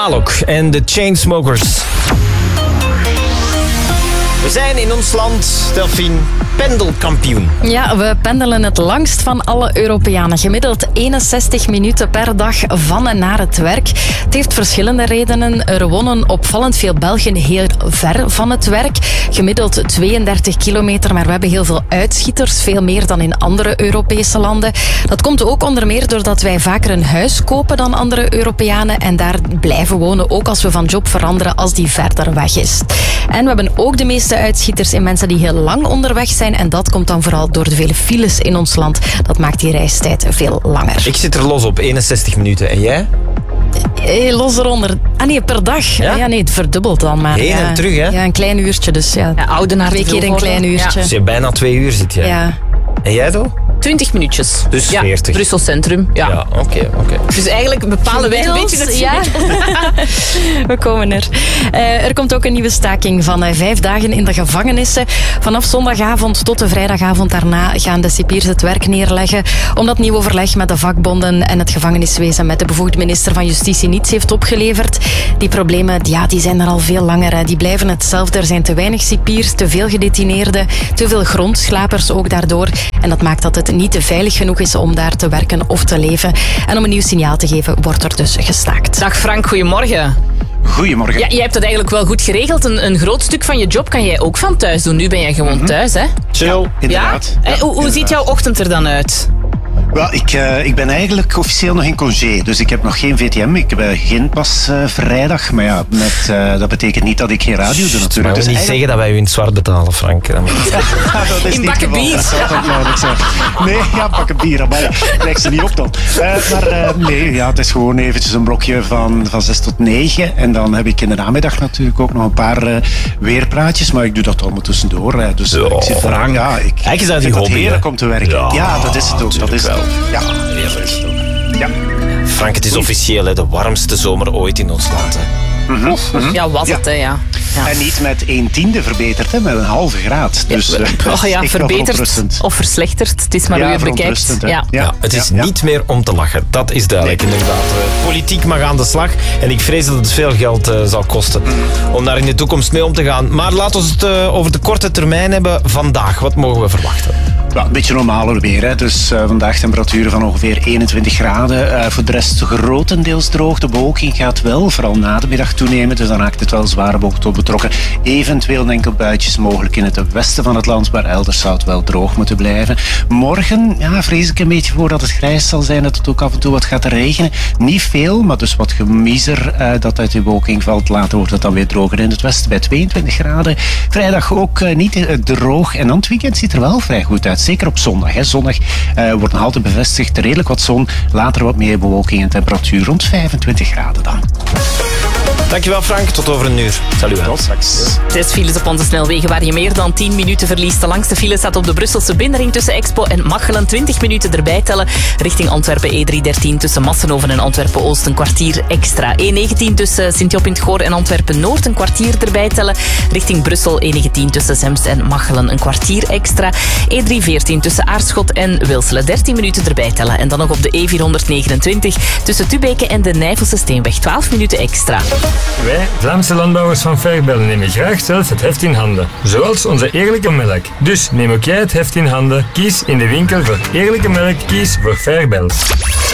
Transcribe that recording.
Alok en de Chainsmokers. We zijn in ons land, Delphine, pendelkampioen. Ja, we pendelen het langst van alle Europeanen. Gemiddeld 61 minuten per dag van en naar het werk. Het heeft verschillende redenen. Er wonen opvallend veel Belgen heel ver van het werk. Gemiddeld 32 kilometer, maar we hebben heel veel uitschieters. Veel meer dan in andere Europese landen. Dat komt ook onder meer doordat wij vaker een huis kopen dan andere Europeanen en daar blijven wonen, ook als we van job veranderen als die verder weg is. En we hebben ook de meeste uitschieters in mensen die heel lang onderweg zijn. En dat komt dan vooral door de vele files in ons land. Dat maakt die reistijd veel langer. Ik zit er los op, 61 minuten. En jij? Los eronder. Ah nee, per dag. Ja? Ja, nee, het verdubbelt dan maar. Heen en terug, hè? Ja, een klein uurtje. Dus ja, Oudenaar 2 keer een klein uurtje. Dus je bijna 2 uur zit jij. Ja. En jij toch? 20 minuutjes. Dus 40. Brussel Centrum. Ja. Oké. Dus eigenlijk bepalen wij een beetje het Ja. We komen er. Er komt ook een nieuwe staking van 5 dagen in de gevangenissen. Vanaf zondagavond tot de vrijdagavond daarna gaan de cipiers het werk neerleggen. Omdat nieuw overleg met de vakbonden en het gevangeniswezen met de bevoegde minister van Justitie niets heeft opgeleverd. Die problemen die zijn er al veel langer. Hè. Die blijven hetzelfde. Er zijn te weinig cipiers, te veel gedetineerden, te veel grondslapers ook daardoor. En dat maakt dat het niet te veilig genoeg is om daar te werken of te leven. En om een nieuw signaal te geven, wordt er dus gestaakt. Dag Frank, goedemorgen. Goedemorgen. Ja, jij hebt dat eigenlijk wel goed geregeld. Een groot stuk van je job kan jij ook van thuis doen. Nu ben jij gewoon thuis, hè? Chill, inderdaad. Ja? Hoe ziet jouw ochtend er dan uit? Wel, ik ben eigenlijk officieel nog in congé, dus ik heb nog geen VTM. Ik begin pas vrijdag, maar ja, dat betekent niet dat ik geen radio doe natuurlijk. Maar we Dus niet zeggen dat wij u in het zwart betalen, Frank. dat is In niet bakken het geval. bier. Dat zou toch duidelijk zijn. Nee, ja, bakken bier, maar lijkt ze niet op dan. Nee, ja, het is gewoon eventjes een blokje van 6 tot 9. En dan heb ik in de namiddag natuurlijk ook nog een paar weerpraatjes, maar ik doe dat allemaal tussendoor. Hè. Dus ik zit eraan. Ja, ik Kijk eens uit die vind hobby, het heerlijk hè. om te werken. Ja, dat is het ook. Dat is het ook. Ja, ja. Frank, het is officieel, hè, de warmste zomer ooit in ons land. Hè. Ja, was het, hè, ja. En niet met 1/10 verbeterd, hè, met een halve graad. Dus, Verbeterd verontrustend. of verslechterd. Het is maar hoe je bekijkt. verontrustend, hè. Ja. Het is niet meer om te lachen. Dat is duidelijk, inderdaad. Politiek mag aan de slag. En ik vrees dat het veel geld zal kosten om daar in de toekomst mee om te gaan. Maar laten we het over de korte termijn hebben vandaag. Wat mogen we verwachten? Ja, een beetje normaler weer. Hè. Dus vandaag temperaturen van ongeveer 21 graden. Voor de rest grotendeels droog. De bewolking gaat wel, vooral na de middag toenemen. Dus dan raakt het wel zware bewolkt tot betrokken. Eventueel enkel buitjes mogelijk in het westen van het land. Maar elders zou het wel droog moeten blijven. Morgen vrees ik een beetje voor dat het grijs zal zijn. Dat het ook af en toe wat gaat regenen. Niet veel, maar dus wat gemiezer dat uit de bewolking valt. Later wordt het dan weer droger in het westen bij 22 graden. Vrijdag ook niet droog. En dan het weekend ziet er wel vrij goed uit. Zeker op zondag. Hè. Zondag wordt nog altijd bevestigd. Redelijk wat zon. Later wat meer bewolking en temperatuur rond 25 graden dan. Dankjewel, Frank. Tot over een uur. Salut. Tot straks. 6 files op onze snelwegen waar je meer dan 10 minuten verliest. De langste file staat op de Brusselse binnenring tussen Expo en Machelen. 20 minuten erbij tellen. Richting Antwerpen E313 tussen Massenhoven en Antwerpen-Oost een kwartier extra. E19 tussen Sint-Job in het Goor en Antwerpen-Noord een kwartier erbij tellen. Richting Brussel E19 tussen Zemst en Machelen een kwartier extra. E314 tussen Aarschot en Wilselen 13 minuten erbij tellen. En dan nog op de E429 tussen Tubeke en de Nijvelse Steenweg 12 minuten extra. Wij, Vlaamse landbouwers van Fairbel, nemen graag zelf het heft in handen. Zoals onze eerlijke melk. Dus neem ook jij het heft in handen. Kies in de winkel voor eerlijke melk. Kies voor Fairbel.